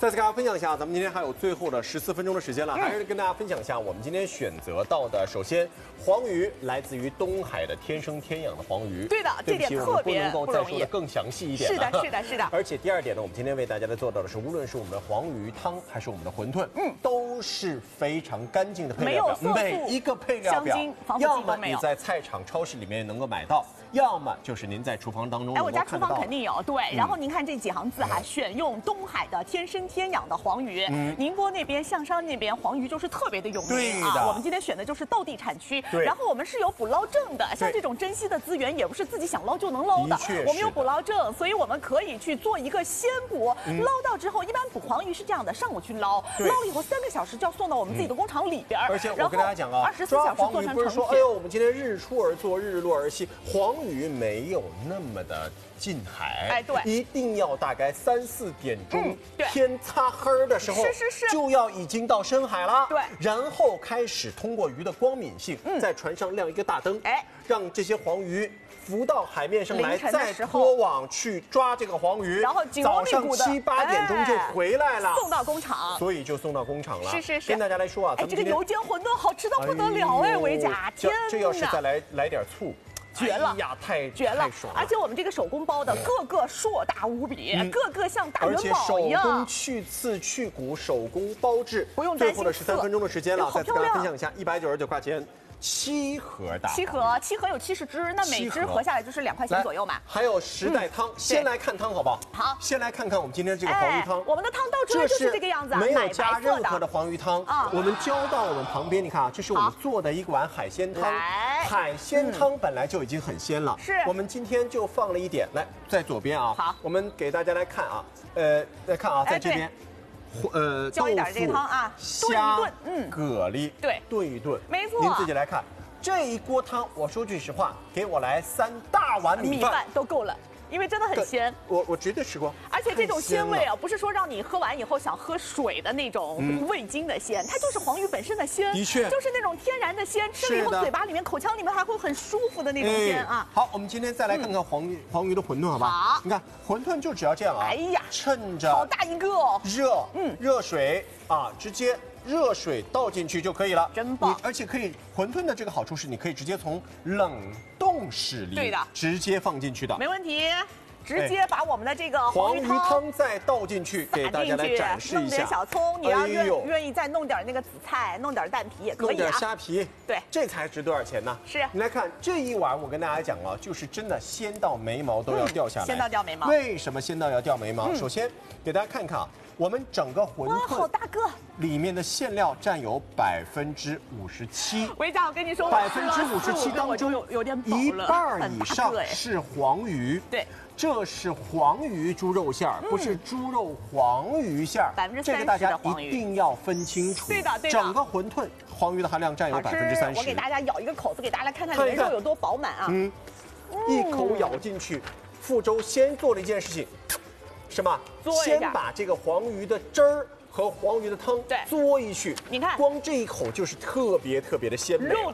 再次跟大家分享一下，咱们今天还有最后的14分钟的时间了，还是跟大家分享一下我们今天选择到的。首先，黄鱼来自于东海的天生天养的黄鱼。 对的，这点特别不能够再说的更详细一点。 是的，是的，是的。 而且第二点呢，我们今天为大家来做到的是，无论是我们的黄鱼汤还是我们的馄饨，都是非常干净的配料表，每一个配料表，要么你在菜场、超市里面能够买到，要么就是您在厨房当中能够看得到。 我家厨房肯定有。对，然后您看这几行字哈，选用东海的天生天养的黄鱼。宁波那边、象山那边黄鱼就是特别的有名啊。我们今天选的就是道地产区，然后我们是有捕捞证的，像这种珍稀的资源也不是自己想捞就能捞的，我们有捕捞证，所以我们可以去做一个鲜捕。捞到之后，一般捕黄鱼是这样的，上午去捞，捞了以后3个小时就要送到我们自己的工厂里边。 而且我跟大家讲啊 ，24小时做成成品。 哎呦，我们今天日出而作，日落而息，黄鱼没有那么的近海， 哎，对， 一定要大概3、4点钟，天擦黑的时候，就要已经到深海了， 对， 然后开始通过鱼的光敏性，在船上亮一个大灯，哎，让这些黄鱼浮到海面上来，再拖网去抓这个黄鱼， 然后早上7、8点钟就回来了， 送到工厂， 所以就送到工厂了。 是。 跟大家来说啊， 哎，这个油煎馄饨好吃到不得了哎，维甲，天哪！ 这要是再来点醋。 绝了！ 哎呀，太绝了！ 爽了！ 而且我们这个手工包的，个个硕大无比，个个像大元宝一样。 而且手工去刺去骨，手工包制， 不用担心。 最后的13分钟的时间了， 再次跟大家分享一下，199块钱7盒大。 7盒有70只，那每只合下来就是2块钱左右嘛。 还有10袋汤，先来看汤好不好？ 好， 先来看看我们今天这个黄鱼汤。 我们的汤倒出来就是这个样子， 没有加任何的黄鱼汤。我们浇到我们旁边，你看啊，这是我们做的一碗海鲜汤。海鲜汤本来就已经很鲜了， 是我们今天就放了一点，来在左边啊， 好， 我们给大家来看啊，来看啊，在这边， 浇一点这个汤啊， 虾、蛤蜊， 对， 炖一炖， 没错， 您自己来看，这一锅汤，我说句实话，给我来3大碗米饭都够了。因为真的很鲜， 我绝对吃过， 而且这种鲜味啊，不是说让你喝完以后想喝水的那种味精的鲜，它就是黄鱼本身的鲜， 的确， 就是那种天然的鲜，吃了以后嘴巴里面、口腔里面还会很舒服的那种鲜啊。 好，我们今天再来看看黄鱼的馄饨，好吧？ 好， 你看馄饨就只要这样啊， 哎呀， 趁着好大一个哦， 热水啊，直接。热水倒进去就可以了， 真棒！ 而且可以，馄饨的这个好处是，你可以直接从冷冻室里直接放进去的， 没问题。直接把我们的这个黄鱼汤再倒进去，给大家来展示一下。 弄点小葱，你要愿意再弄点那个紫菜，弄点蛋皮也可以啊。 弄点虾皮， 对， 这才值多少钱呢？ 是。 你来看这一碗，我跟大家讲了，就是真的鲜到眉毛都要掉下来。 鲜到掉眉毛。 为什么鲜到要掉眉毛？首先给大家看看啊，我们整个馄饨好大个， 里面的馅料占有57%。 维嘉，我跟你说 ，57%当中有点饱了， 一半以上是黄鱼。 对。 这是黄鱼猪肉馅儿，不是猪肉黄鱼馅儿。这个大家一定要分清楚。 对的。 整个馄饨黄鱼的含量占有30%。 我给大家咬一个口子，给大家来看看里面肉有多饱满啊！ 一口咬进去。傅周先做了一件事情，什么？先把这个黄鱼的汁儿和黄鱼的汤嘬一去。 你看， 光这一口就是特别的鲜美。